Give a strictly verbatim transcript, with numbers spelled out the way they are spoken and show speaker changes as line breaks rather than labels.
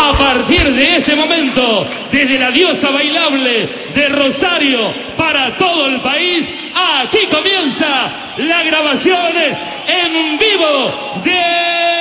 A partir de este momento, desde la diosa bailable de Rosario para todo el país, aquí comienza la grabación en vivo de